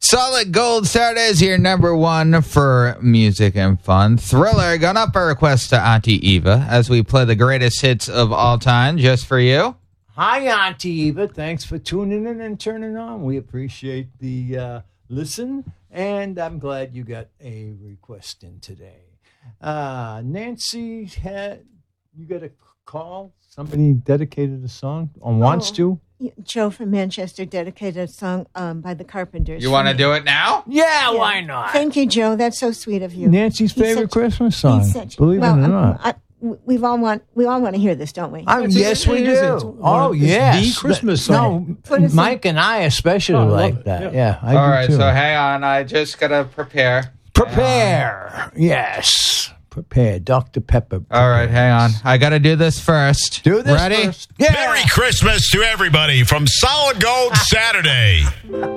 Solid Gold Saturdays, your number one for music and fun. Thriller, going up a request to Auntie Eva as we play the greatest hits of all time just for you. Hi, Auntie Eva. Thanks for tuning in and turning on. We appreciate the listen, and I'm glad you got a request in today. Nancy, you got a call? Somebody dedicated a song or wants to? Joe from Manchester dedicated a song by the Carpenters. You want to do it now? Yeah, why not? Thank you, Joe. That's so sweet of you. Nancy's favorite Christmas song. Believe it or not. We all want to hear this, don't we? Yes, we do. Oh, yes. The Christmas song. No, Mike and I especially like that. Yeah, I do All right, too. so hang on. I just got to prepare. Prepare. Yes. Prepare. Dr. Pepper. All right, hang on. I got to do this first. Do this Ready? first. Yeah. Merry Christmas to everybody from Solid Gold Saturday.